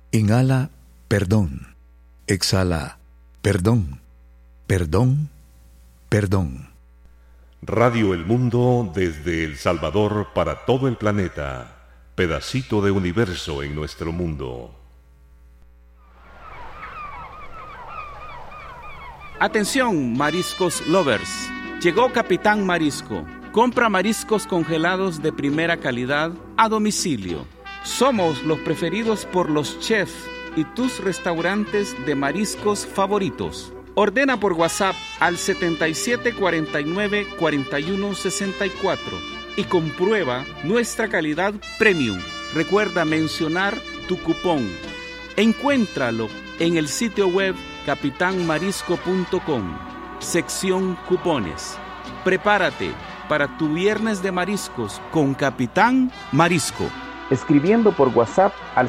Inhala, perdón. Exhala, perdón, perdón, perdón. Radio El Mundo desde El Salvador para todo el planeta. Pedacito de universo en nuestro mundo. Atención, mariscos lovers. Llegó Capitán Marisco. Compra mariscos congelados de primera calidad a domicilio. Somos los preferidos por los chefs y tus restaurantes de mariscos favoritos. Ordena por WhatsApp al 7749-4164 y comprueba nuestra calidad premium. Recuerda mencionar tu cupón. Encuéntralo en el sitio web capitanmarisco.com, sección cupones. Prepárate para tu viernes de mariscos con Capitán Marisco. Escribiendo por WhatsApp al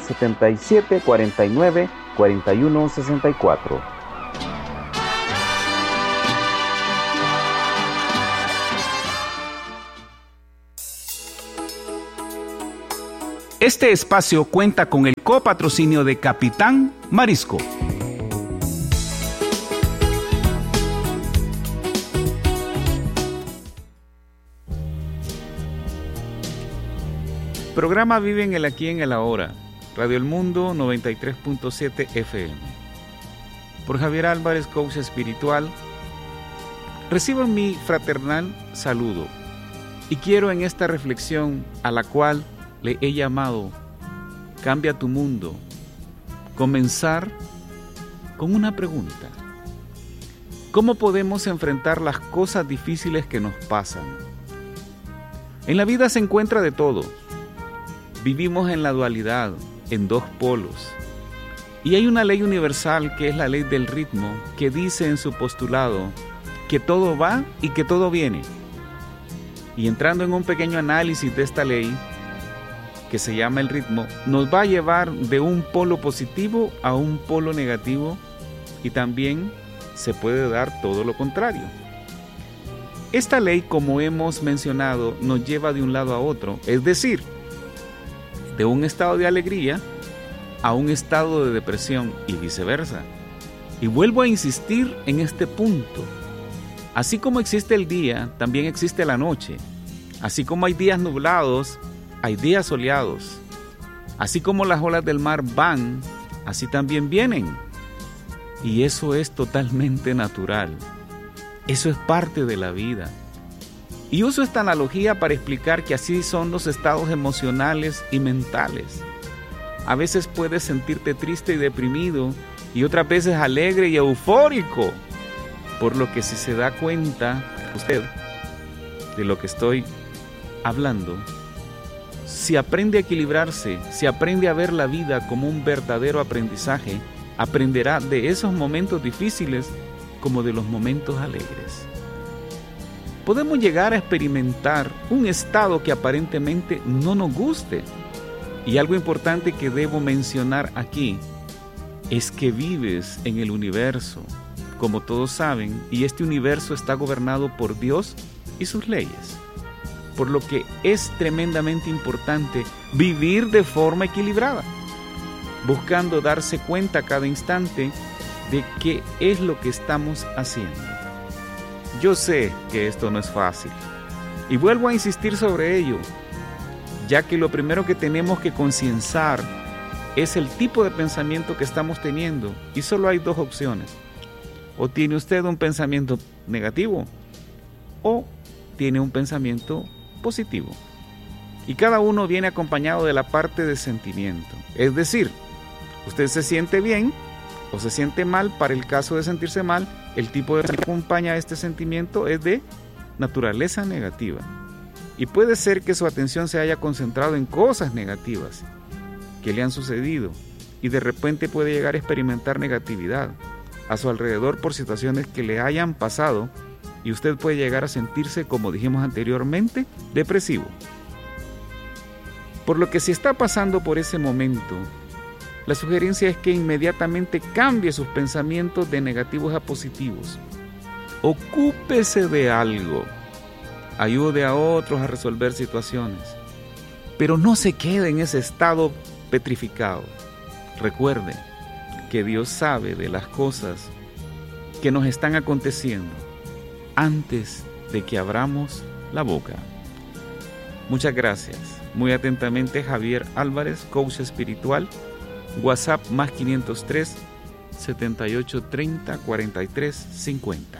7749-4164. Este espacio cuenta con el copatrocinio de Capitán Marisco. Programa Vive en el Aquí en el Ahora, Radio El Mundo 93.7 FM. Por Javier Álvarez, coach espiritual, recibo mi fraternal saludo y quiero en esta reflexión a la cual le he llamado Cambia tu mundo, comenzar con una pregunta. ¿Cómo podemos enfrentar las cosas difíciles que nos pasan? En la vida se encuentra de todo. Vivimos en la dualidad, en dos polos. Y hay una ley universal que es la ley del ritmo, que dice en su postulado que todo va y que todo viene. Y entrando en un pequeño análisis de esta ley, que se llama el ritmo, nos va a llevar de un polo positivo a un polo negativo, y también se puede dar todo lo contrario. Esta ley, como hemos mencionado, nos lleva de un lado a otro, es decir, de un estado de alegría a un estado de depresión y viceversa. Y vuelvo a insistir en este punto. Así como existe el día, también existe la noche. Así como hay días nublados, hay días soleados. Así como las olas del mar van, así también vienen. Y eso es totalmente natural. Eso es parte de la vida. Y uso esta analogía para explicar que así son los estados emocionales y mentales. A veces puedes sentirte triste y deprimido, y otras veces alegre y eufórico. Por lo que si se da cuenta usted de lo que estoy hablando, si aprende a equilibrarse, si aprende a ver la vida como un verdadero aprendizaje, aprenderá de esos momentos difíciles como de los momentos alegres. Podemos llegar a experimentar un estado que aparentemente no nos guste. Y algo importante que debo mencionar aquí es que vives en el universo, como todos saben, y este universo está gobernado por Dios y sus leyes. Por lo que es tremendamente importante vivir de forma equilibrada, buscando darse cuenta cada instante de qué es lo que estamos haciendo. Yo sé que esto no es fácil y vuelvo a insistir sobre ello, ya que lo primero que tenemos que concienciar es el tipo de pensamiento que estamos teniendo, y solo hay dos opciones: o tiene usted un pensamiento negativo o tiene un pensamiento positivo, y cada uno viene acompañado de la parte de sentimiento. Es decir, usted se siente bien o se siente mal. Para el caso de sentirse mal, el tipo de que acompaña a este sentimiento es de naturaleza negativa, y puede ser que su atención se haya concentrado en cosas negativas que le han sucedido, y de repente puede llegar a experimentar negatividad a su alrededor por situaciones que le hayan pasado, y usted puede llegar a sentirse, como dijimos anteriormente, depresivo. Por lo que si está pasando por ese momento, la sugerencia es que inmediatamente cambie sus pensamientos de negativos a positivos. Ocúpese de algo. Ayude a otros a resolver situaciones. Pero no se quede en ese estado petrificado. Recuerde que Dios sabe de las cosas que nos están aconteciendo antes de que abramos la boca. Muchas gracias. Muy atentamente, Javier Álvarez, coach espiritual. WhatsApp más 503 7830 4350.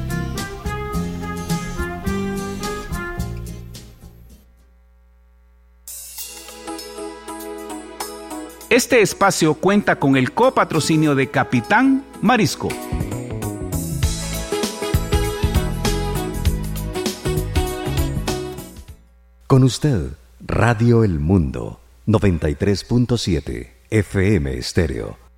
Este espacio cuenta con el copatrocinio de Capitán Marisco. Con usted, Radio El Mundo, 93.7 FM Estéreo.